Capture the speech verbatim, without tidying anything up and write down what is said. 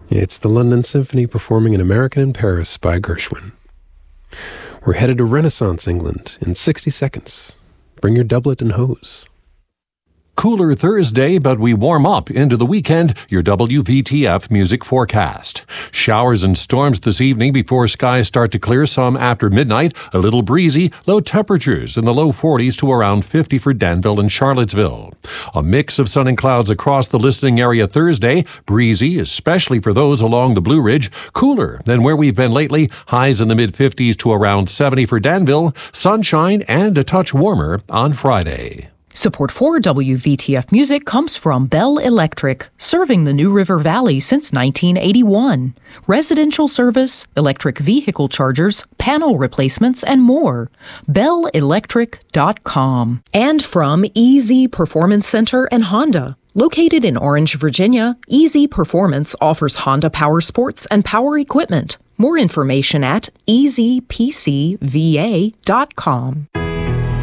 It's the London Symphony performing An American in Paris by Gershwin. We're headed to Renaissance England in sixty seconds. Bring your doublet and hose. Cooler Thursday, but we warm up into the weekend. Your W V T F music forecast. Showers and storms this evening before skies start to clear some after midnight. A little breezy. Low temperatures in the low forties to around fifty for Danville and Charlottesville. A mix of sun and clouds across the listening area Thursday. Breezy, especially for those along the Blue Ridge. Cooler than where we've been lately. Highs in the mid-fifties to around seventy for Danville. Sunshine and a touch warmer on Friday. Support for W V T F Music comes from Bell Electric, serving the New River Valley since nineteen eighty-one. Residential service, electric vehicle chargers, panel replacements, and more. bell electric dot com. And from Easy Performance Center and Honda. Located in Orange, Virginia, Easy Performance offers Honda power sports and power equipment. More information at easy p c v a dot com.